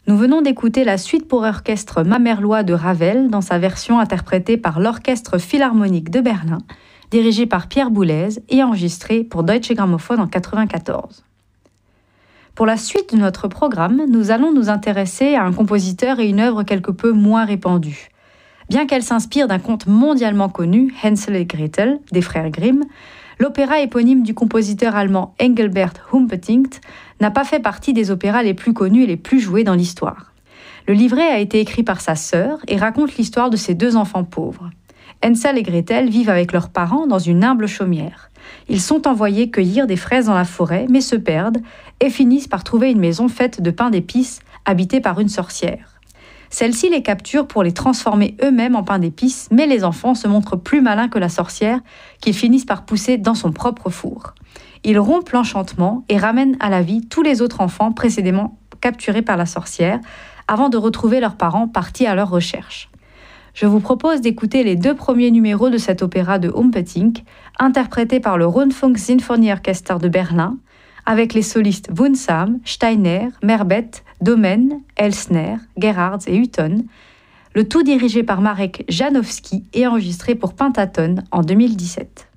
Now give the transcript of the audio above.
Nous venons d'écouter la suite pour orchestre Mamerlois de Ravel dans sa version interprétée par l'Orchestre Philharmonique de Berlin, dirigé par Pierre Boulez et enregistré pour Deutsche Grammophon en 1994. Pour la suite de notre programme, nous allons nous intéresser à un compositeur et une œuvre quelque peu moins répandue. Bien qu'elle s'inspire d'un conte mondialement connu, Hansel et Gretel, des frères Grimm, l'opéra éponyme du compositeur allemand Engelbert Humperdinck n'a pas fait partie des opéras les plus connus et les plus joués dans l'histoire. Le livret a été écrit par sa sœur et raconte l'histoire de ses deux enfants pauvres. Hansel et Gretel vivent avec leurs parents dans une humble chaumière. Ils sont envoyés cueillir des fraises dans la forêt, mais se perdent et finissent par trouver une maison faite de pain d'épices habitée par une sorcière. Celle-ci les capture pour les transformer eux-mêmes en pain d'épices, mais les enfants se montrent plus malins que la sorcière, qu'ils finissent par pousser dans son propre four. Ils rompent l'enchantement et ramènent à la vie tous les autres enfants précédemment capturés par la sorcière, avant de retrouver leurs parents partis à leur recherche. Je vous propose d'écouter les 2 premiers numéros de cet opéra de Humperdinck, interprétés par le Rundfunk-Sinfonieorchester de Berlin, avec les solistes Wunsam, Steiner, Merbet, Domen, Elsner, Gerhards et Hutton, le tout dirigé par Marek Janowski et enregistré pour Pentaton en 2017.